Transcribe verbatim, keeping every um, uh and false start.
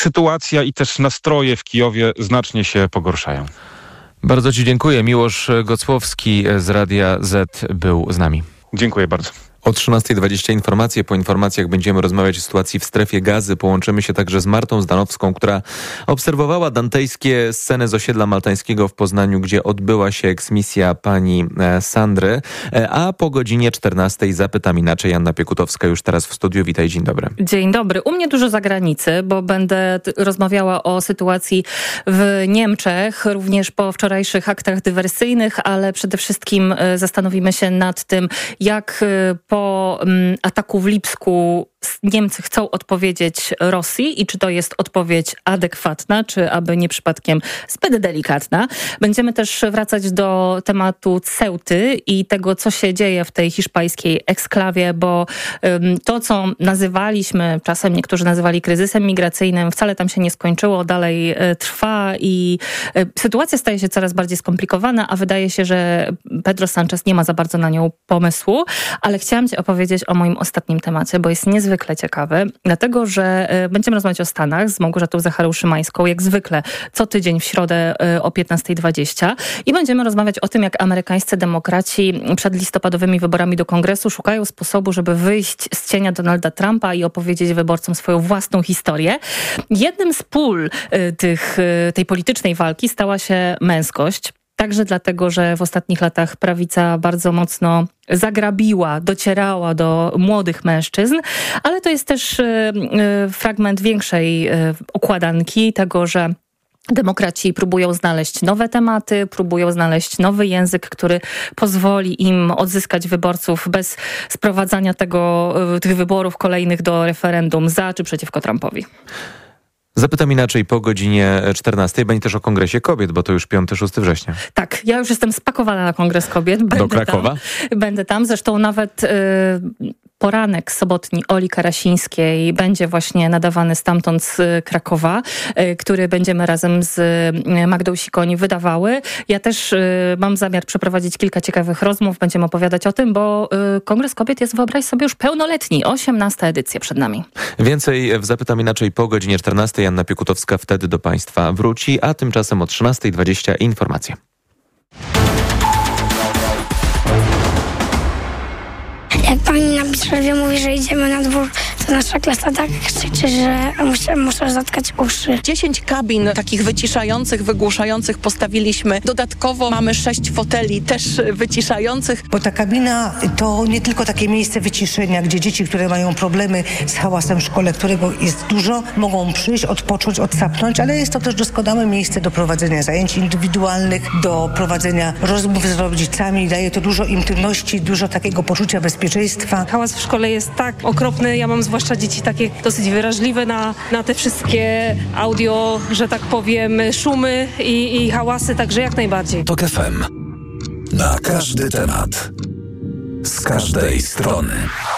sytuacja i też nastroje w Kijowie znacznie się pogorszają. Bardzo Ci dziękuję. Miłosz Gocłowski z Radia Z był z nami. Dziękuję bardzo. O trzynasta dwadzieścia informacje. Po informacjach będziemy rozmawiać o sytuacji w strefie Gazy. Połączymy się także z Martą Zdanowską, która obserwowała dantejskie sceny z osiedla maltańskiego w Poznaniu, gdzie odbyła się eksmisja pani Sandry. A po godzinie czternastej zapytam inaczej. Anna Piekutowska już teraz w studiu. Witaj, dzień dobry. Dzień dobry. U mnie dużo zagranicy, bo będę rozmawiała o sytuacji w Niemczech, również po wczorajszych aktach dywersyjnych, ale przede wszystkim zastanowimy się nad tym, jak po ataku w Lipsku Niemcy chcą odpowiedzieć Rosji i czy to jest odpowiedź adekwatna, czy aby nie przypadkiem zbyt delikatna. Będziemy też wracać do tematu Ceuty i tego, co się dzieje w tej hiszpańskiej eksklawie, bo um, to, co nazywaliśmy, czasem niektórzy nazywali kryzysem migracyjnym, wcale tam się nie skończyło, dalej e, trwa i e, sytuacja staje się coraz bardziej skomplikowana, a wydaje się, że Pedro Sánchez nie ma za bardzo na nią pomysłu, ale chciałam Ci opowiedzieć o moim ostatnim temacie, bo jest niezwykle ciekawy, dlatego, że będziemy rozmawiać o Stanach z Małgorzatą Zacharą-Szymańską, jak zwykle co tydzień w środę o piętnasta dwadzieścia i będziemy rozmawiać o tym, jak amerykańscy demokraci przed listopadowymi wyborami do Kongresu szukają sposobu, żeby wyjść z cienia Donalda Trumpa i opowiedzieć wyborcom swoją własną historię. Jednym z pól tych, tej politycznej walki stała się męskość. Także dlatego, że w ostatnich latach prawica bardzo mocno zagrabiła, docierała do młodych mężczyzn, ale to jest też y, y, fragment większej y, układanki tego, że demokraci próbują znaleźć nowe tematy, próbują znaleźć nowy język, który pozwoli im odzyskać wyborców bez sprowadzania tego, y, tych wyborów kolejnych do referendum za czy przeciwko Trumpowi. Zapytam inaczej po godzinie czternastej. Będzie też o Kongresie Kobiet, bo to już piątego szóstego września. Tak, ja już jestem spakowana na Kongres Kobiet. Będę Do Krakowa? Tam, będę tam. Zresztą nawet y, poranek sobotni Oli Karasińskiej będzie właśnie nadawany stamtąd z Krakowa, y, który będziemy razem z Magdą Sikoni wydawały. Ja też y, mam zamiar przeprowadzić kilka ciekawych rozmów. Będziemy opowiadać o tym, bo y, Kongres Kobiet jest, wyobraź sobie, już pełnoletni. osiemnasta edycja przed nami. Więcej w Zapytam Inaczej po godzinie czternastej. Anna Piekutowska wtedy do Państwa wróci, a tymczasem o trzynasta dwadzieścia informacje. Jak pani na przerwie mówi, że idziemy na dwór, to nasza klasa tak krzyczy, że muszę, muszę zatkać uszy. dziesięć kabin takich wyciszających, wygłuszających postawiliśmy. Dodatkowo mamy sześć foteli też wyciszających. Bo ta kabina to nie tylko takie miejsce wyciszenia, gdzie dzieci, które mają problemy z hałasem w szkole, którego jest dużo, mogą przyjść, odpocząć, odsapnąć, ale jest to też doskonałe miejsce do prowadzenia zajęć indywidualnych, do prowadzenia rozmów z rodzicami. Daje to dużo intymności, dużo takiego poczucia bezpieczeństwa. Hałas w szkole jest tak okropny, ja mam zwłaszcza dzieci takie dosyć wrażliwe na, na te wszystkie audio, że tak powiem, szumy i, i hałasy, także jak najbardziej. Tok F M. Na każdy temat. Z każdej strony.